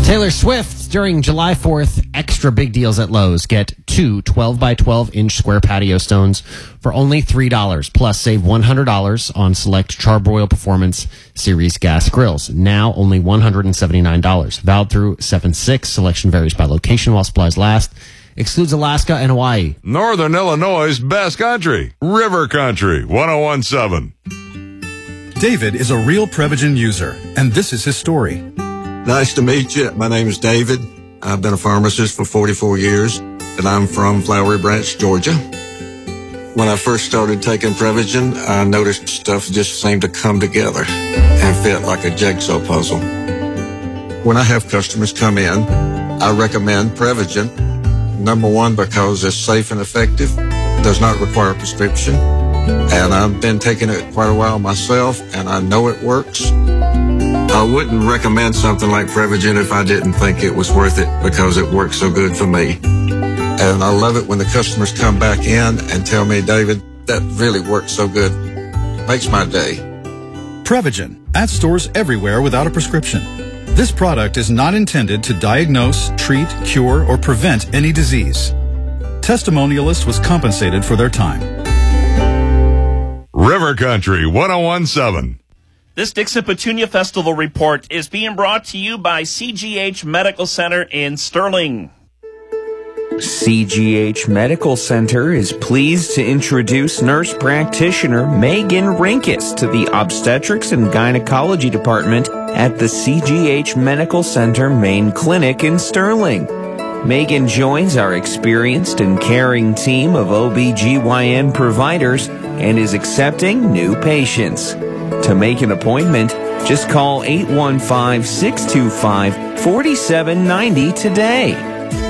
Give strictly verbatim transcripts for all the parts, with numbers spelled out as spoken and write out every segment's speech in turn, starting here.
Taylor Swift during July fourth, extra big deals at Lowe's. Get two twelve by twelve inch square patio stones for only three dollars. Plus, save one hundred dollars on select Charbroil Performance Series gas grills. Now only one hundred seventy-nine dollars. Valid through seven six. Selection varies by location while supplies last. Excludes Alaska and Hawaii. Northern Illinois' best country. River Country, one oh one point seven. David is a real Prevagen user, and this is his story. Nice to meet you. My name is David. I've been a pharmacist for forty-four years, and I'm from Flowery Branch, Georgia. When I first started taking Prevagen, I noticed stuff just seemed to come together and fit like a jigsaw puzzle. When I have customers come in, I recommend Prevagen. Number one, because it's safe and effective, does not require a prescription, and I've been taking it quite a while myself, and I know it works. I wouldn't recommend something like Prevagen if I didn't think it was worth it because it works so good for me. And I love it when the customers come back in and tell me, David, that really works so good. Makes my day. Prevagen, at stores everywhere without a prescription. This product is not intended to diagnose, treat, cure, or prevent any disease. Testimonialist was compensated for their time. River Country, one oh one point seven. This Dixon Petunia Festival report is being brought to you by C G H Medical Center in Sterling. C G H Medical Center is pleased to introduce nurse practitioner Megan Rinkus to the Obstetrics and Gynecology Department at the C G H Medical Center Main Clinic in Sterling. Megan joins our experienced and caring team of O B G Y N providers and is accepting new patients. To make an appointment, just call eight one five, six two five, four seven nine zero today.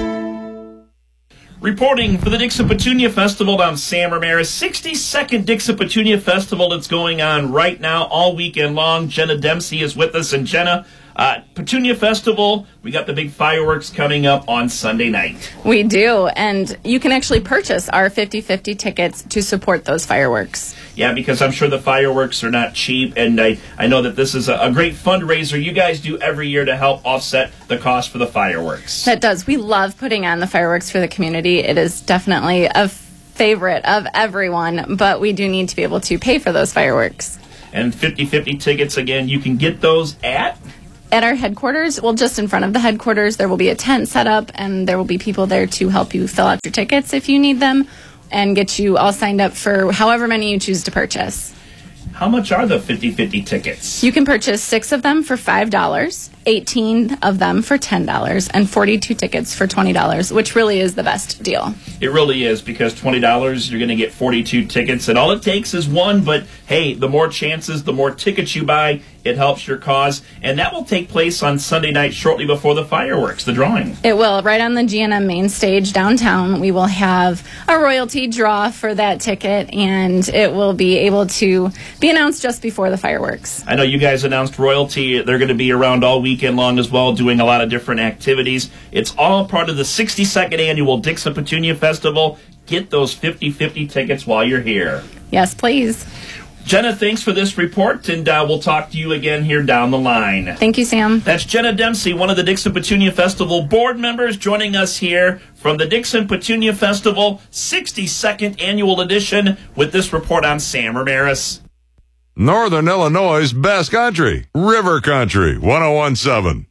Reporting for the Dixon Petunia Festival, I'm Sam Ramirez. sixty-second Dixon Petunia Festival that's going on right now all weekend long. Jenna Dempsey is with us. And Jenna, uh, Petunia Festival, we got the big fireworks coming up on Sunday night. We do, and you can actually purchase our fifty-fifty tickets to support those fireworks. Yeah, because I'm sure the fireworks are not cheap, and I, I know that this is a, a great fundraiser you guys do every year to help offset the cost for the fireworks. That does. We love putting on the fireworks for the community. It is definitely a favorite of everyone, but we do need to be able to pay for those fireworks. And fifty-fifty tickets, again, you can get those at? At our headquarters, well, just in front of the headquarters, there will be a tent set up, and there will be people there to help you fill out your tickets if you need them, and get you all signed up for however many you choose to purchase. How much are the fifty-fifty tickets? You can purchase six of them for five dollars, eighteen of them for ten dollars, and forty-two tickets for twenty dollars, which really is the best deal. It really is, because twenty dollars, you're going to get forty-two tickets, and all it takes is one, but hey, the more chances, the more tickets you buy, it helps your cause, and that will take place on Sunday night shortly before the fireworks, the drawing. It will. Right on the G and M main stage downtown, we will have a royalty draw for that ticket, and it will be able to be announced just before the fireworks. I know you guys announced royalty. They're going to be around all weekend long as well, doing a lot of different activities. It's all part of the sixty-second annual Dixon Petunia Festival. Get those fifty-fifty tickets while you're here. Yes, please. Jenna, thanks for this report, and uh, we'll talk to you again here down the line. Thank you, Sam. That's Jenna Dempsey, one of the Dixon Petunia Festival board members, joining us here from the Dixon Petunia Festival sixty-second Annual Edition with this report on Sam Ramirez. Northern Illinois' best country. River Country, one oh one point seven.